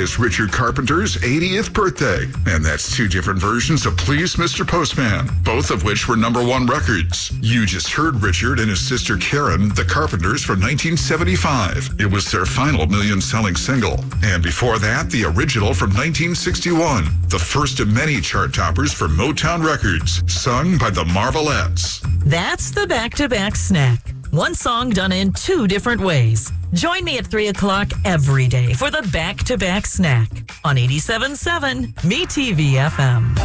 is Richard Carpenter's 80th birthday, and that's two different versions of Please Mr. Postman, both of which were #1 records. You just heard Richard and his sister Karen, the Carpenters, from 1975. It was their final million-selling single. And before that, the original from 1961, the first of many chart toppers for Motown Records, sung by the Marvelettes. That's the back-to-back snack. One song done in two different ways. Join me at 3 o'clock every day for the back-to-back snack on 87.7 MeTV FM.